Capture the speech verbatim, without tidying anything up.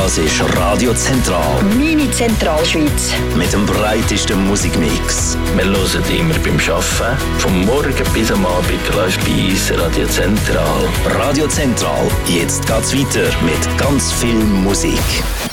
Das ist Radio Zentral. Meine Zentralschweiz. Mit dem breitesten Musikmix. Wir hören immer beim Arbeiten, vom Morgen bis am Abend, läuft bei uns Radio Zentral. Radio Zentral. Jetzt geht's weiter mit ganz viel Musik.